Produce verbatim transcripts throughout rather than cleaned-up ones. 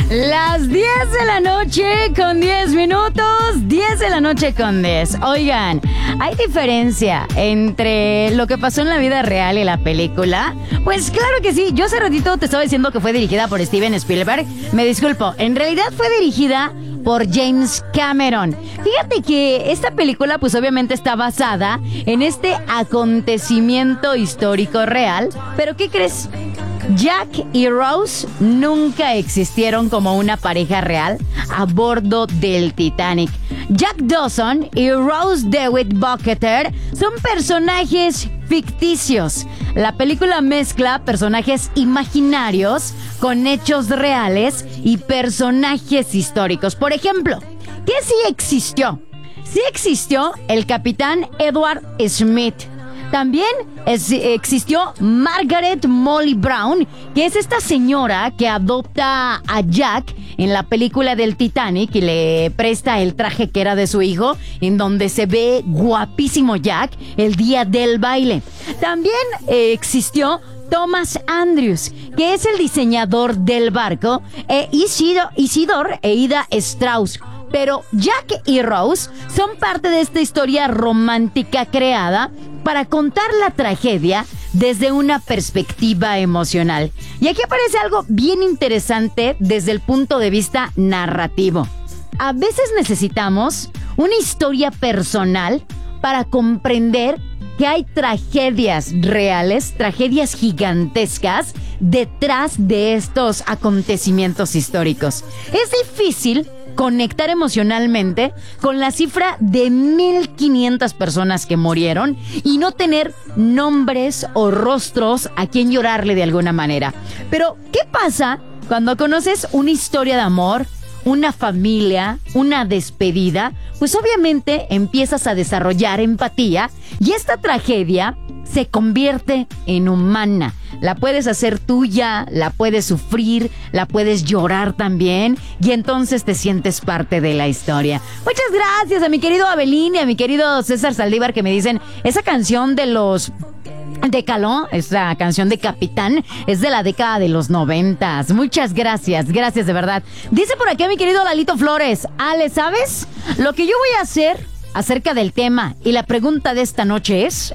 Las diez de la noche con diez minutos, diez de la noche con diez. Oigan, ¿hay diferencia entre lo que pasó en la vida real y la película? Pues claro que sí. Yo hace ratito te estaba diciendo que fue dirigida por Steven Spielberg. Me disculpo, en realidad fue dirigida por James Cameron. Fíjate que esta película pues obviamente está basada en este acontecimiento histórico real. ¿Pero qué crees? Jack y Rose nunca existieron como una pareja real a bordo del Titanic. Jack Dawson y Rose DeWitt Bucketer son personajes ficticios. La película mezcla personajes imaginarios con hechos reales y personajes históricos. Por ejemplo, ¿qué sí existió? Sí existió el capitán Edward Smith. También es, existió Margaret Molly Brown, que es esta señora que adopta a Jack en la película del Titanic y le presta el traje que era de su hijo, en donde se ve guapísimo Jack el día del baile. También eh, existió Thomas Andrews, que es el diseñador del barco, e Isidor, Isidor e Ida Strauss. Pero Jack y Rose son parte de esta historia romántica creada para contar la tragedia desde una perspectiva emocional. Y aquí aparece algo bien interesante desde el punto de vista narrativo. A veces necesitamos una historia personal para comprender que hay tragedias reales, tragedias gigantescas detrás de estos acontecimientos históricos. Es difícil conectar emocionalmente con la cifra de mil quinientas personas que murieron y no tener nombres o rostros a quien llorarle de alguna manera. Pero, ¿qué pasa cuando conoces una historia de amor, una familia, una despedida? Pues obviamente empiezas a desarrollar empatía y esta tragedia se convierte en humana. La puedes hacer tuya, la puedes sufrir, la puedes llorar también y entonces te sientes parte de la historia. Muchas gracias a mi querido Abelín y a mi querido César Saldívar que me dicen esa canción de los... de Caló, esta canción de Capitán, es de la década de los noventas. Muchas gracias, gracias de verdad. Dice por aquí mi querido Lalito Flores, Ale, ¿sabes? Lo que yo voy a hacer acerca del tema y la pregunta de esta noche es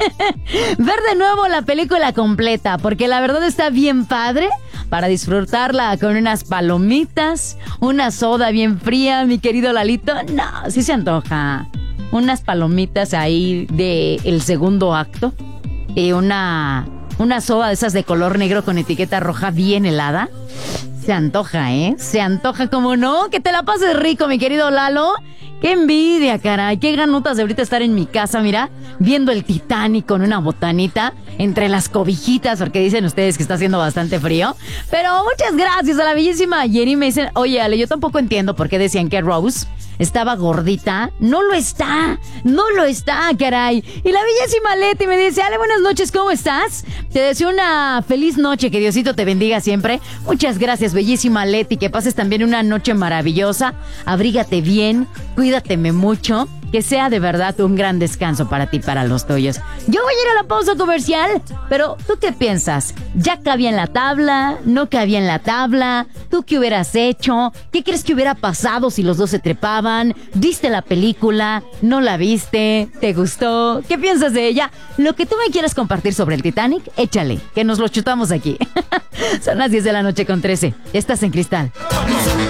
ver de nuevo la película completa, porque la verdad está bien padre para disfrutarla con unas palomitas, una soda bien fría, mi querido Lalito. No, sí se antoja. Unas palomitas ahí de el segundo acto y una, una soda de esas de color negro con etiqueta roja bien helada. Se antoja, ¿eh? Se antoja, como no. Que te la pases rico, mi querido Lalo. ¡Qué envidia, caray! ¡Qué ganutas de ahorita estar en mi casa, mira! Viendo el Titanic con una botanita entre las cobijitas, porque dicen ustedes que está haciendo bastante frío. Pero muchas gracias a la bellísima Jenny. Me dicen, oye, Ale, yo tampoco entiendo por qué decían que Rose estaba gordita. No lo está, no lo está, caray. Y la bellísima Leti me dice, Ale, buenas noches, ¿cómo estás? Te deseo una feliz noche, que Diosito te bendiga siempre. Muchas gracias, bellísima Leti, que pases también una noche maravillosa. Abrígate bien, cuídateme mucho. Que sea de verdad un gran descanso para ti y para los tuyos. Yo voy a ir a la pausa comercial, pero ¿tú qué piensas? ¿Ya cabía en la tabla? ¿No cabía en la tabla? ¿Tú qué hubieras hecho? ¿Qué crees que hubiera pasado si los dos se trepaban? ¿Viste la película? ¿No la viste? ¿Te gustó? ¿Qué piensas de ella? Lo que tú me quieras compartir sobre el Titanic, échale, que nos lo chutamos aquí. Son las diez de la noche con trece. Estás en Cristal.